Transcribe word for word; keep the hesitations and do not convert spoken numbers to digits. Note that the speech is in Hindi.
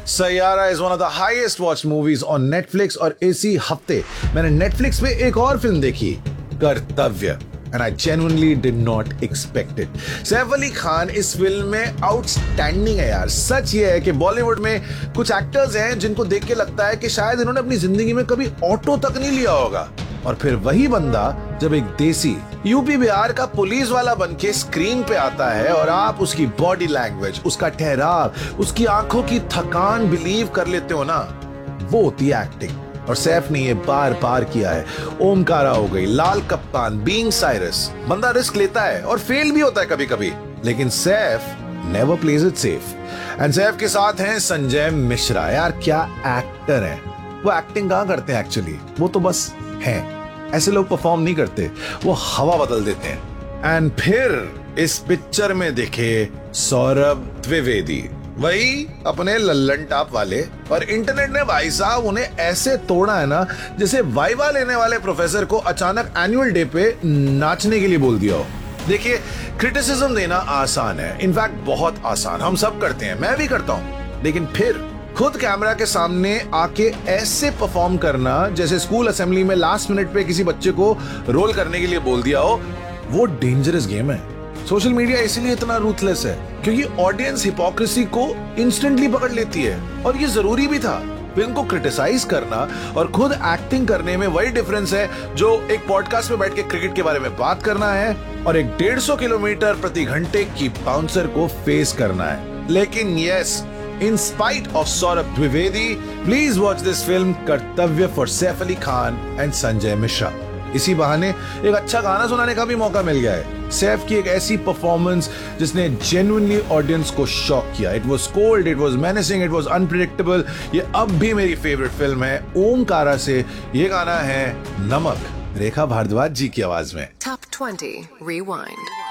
Saiyaara is one of the highest watch movies on Netflix और इसी हफ्ते मैंने नेटफ्लिक्स पे एक और फिल्म देखी, कर्तव्य, and I genuinely did not expect it. Saif Ali Khan इस फिल्म में आउटस्टैंडिंग है यार। सच ये है कि बॉलीवुड में कुछ एक्टर्स हैं जिनको देख के लगता है कि शायद इन्होंने अपनी जिंदगी में कभी ऑटो तक नहीं लिया होगा, और फिर वही बंदा जब एक देसी यूपी बिहार का पुलिस वाला बनके स्क्रीन पे आता है और आप उसकी बॉडी लैंग्वेज, उसका ठहराव, उसकी आंखों की थकान बिलीव कर लेते हो ना, वो होती है एक्टिंग। और सैफ ने ये बार बार किया है। ओमकारा हो गई, लाल कप्तान, बीइंग साइरस। बंदा रिस्क लेता है और फेल भी होता है कभी कभी, लेकिन Saif never plays it safe. And Saif के साथ हैं संजय मिश्रा। यार क्या एक्टर है वो। एक्टिंग कहां करते हैं एक्चुअली, वो तो बस हैं। ऐसे लोग परफॉर्म नहीं करते, वो हवा बदल देते हैं। एंड फिर इस पिक्चर में दिखे सौरभ द्विवेदी, वही अपने लल्लन टाप वाले। और इंटरनेट ने भाई साहब उन्हें ऐसे तोड़ा है ना, जैसे वाइवा लेने वाले प्रोफेसर को अचानक एनुअल डे पे नाचने के लिए बोल दिया हो। देखिए, क्रिटिसिज्म देना आसान है, इनफैक्ट बहुत आसान, हम सब करते हैं, मैं भी करता हूं। लेकिन फिर खुद कैमरा के सामने आके ऐसे परफॉर्म करना जैसे स्कूल असेंबली में लास्ट मिनट पे किसी बच्चे को रोल करने के लिए बोल दिया हो, वो डेंजरस गेम है। सोशल मीडिया इसीलिए इतना रूथलेस है क्योंकि ऑडियंस हिपोक्रेसी को इंस्टेंटली पकड़ लेती है, और ये जरूरी भी था। फिल्म को क्रिटिसाइज करना और खुद एक्टिंग करने में वही डिफरेंस है जो एक पॉडकास्ट में बैठ के क्रिकेट के बारे में बात करना है और एक डेढ़ सौ किलोमीटर प्रति घंटे की बाउंसर को फेस करना है। लेकिन yes, in spite of Saurabh Dwivedi, please watch this film कर्तव्य for Saif Ali Khan and Sanjay Mishra. इसी बहाने एक अच्छा गाना सुनाने का भी मौका मिल गया है। सैफ की एक ऐसी परफॉर्मेंस जिसने जेन्युइनली ऑडियंस को शॉक किया। It was cold, it was menacing, it was unpredictable. ये अब भी मेरी फेवरेट फिल्म है। ओमकारा से ये गाना है नमक, रेखा भारद्वाज जी की आवाज में। Top twenty Rewind.